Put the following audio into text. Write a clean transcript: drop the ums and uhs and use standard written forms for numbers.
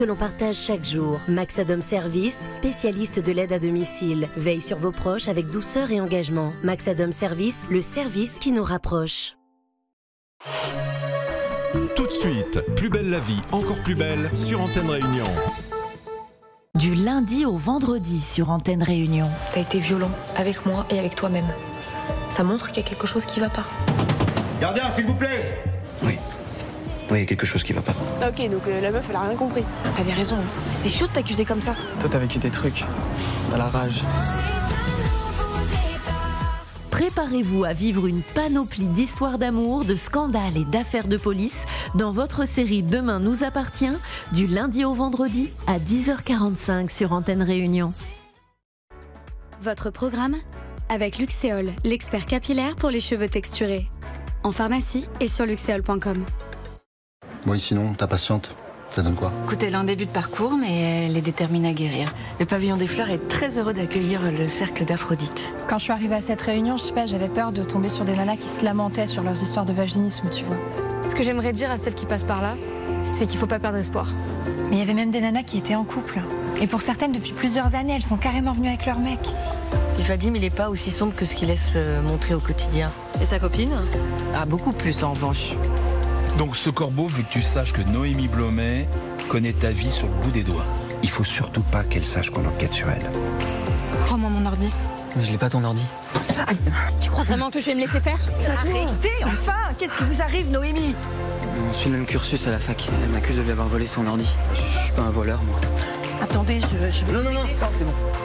que l'on partage chaque jour. Maxadom Service, spécialiste de l'aide à domicile, veille sur vos proches avec douceur et engagement. Maxadom Service, le service qui nous rapproche. Tout de suite, Plus belle la vie, encore plus belle sur Antenne Réunion. Du lundi au vendredi sur Antenne Réunion. T'as été violent avec moi et avec toi-même. Ça montre qu'il y a quelque chose qui va pas. Gardien, s'il vous plaît. Oui, il y a quelque chose qui va pas. Ok, donc la meuf, elle a rien compris. T'avais raison. C'est chaud de t'accuser comme ça. Toi, t'as vécu des trucs. Dans la rage. Préparez-vous à vivre une panoplie d'histoires d'amour, de scandales et d'affaires de police dans votre série Demain nous appartient, du lundi au vendredi à 10h45 sur Antenne Réunion. Votre programme avec Luxéol, l'expert capillaire pour les cheveux texturés. En pharmacie et sur luxéol.com. Bon, et sinon, ta patiente, ça donne quoi? Écoute, elle a un début de parcours, mais elle est déterminée à guérir. Le pavillon des fleurs est très heureux d'accueillir le cercle d'Aphrodite. Quand je suis arrivée à cette réunion, je sais pas, j'avais peur de tomber sur des nanas qui se lamentaient sur leurs histoires de vaginisme, tu vois. Ce que j'aimerais dire à celles qui passent par là, c'est qu'il faut pas perdre espoir. Mais il y avait même des nanas qui étaient en couple. Et pour certaines, depuis plusieurs années, elles sont carrément venues avec leur mec. Et Vadim, il est pas aussi sombre que ce qu'il laisse montrer au quotidien. Et sa copine? Ah, beaucoup plus en revanche. Donc ce corbeau veut que tu saches que Noémie Blomet connaît ta vie sur le bout des doigts. Il faut surtout pas qu'elle sache qu'on enquête sur elle. Rends-moi mon ordi. Mais je l'ai pas ton ordi. Aïe. Tu crois vraiment que je vais me laisser faire? Arrêtez, enfin! Qu'est-ce qui vous arrive, Noémie? On suit le même cursus à la fac. Elle m'accuse de lui avoir volé son ordi. Je suis pas un voleur, moi. Attendez, je vais... Non, c'est bon.